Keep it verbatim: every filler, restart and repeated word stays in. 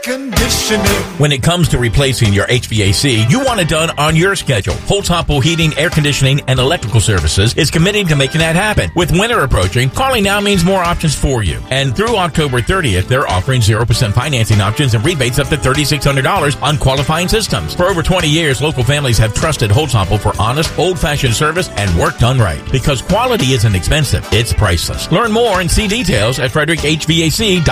conditioning. When it comes to replacing your H V A C, you want it done on your schedule. Holtz Hopple Heating, Air Conditioning, and Electrical Services is committing to making that happen. With winter approaching, calling now means more options for you. And through October thirtieth, they're offering zero percent financing options and rebates up to three thousand six hundred dollars on qualifying systems. For over twenty years, local families have trusted Holtz Hopple for honest, old-fashioned service and work done right. Because quality isn't expensive, it's priceless. Learn more and see details at frederick h v a c dot com.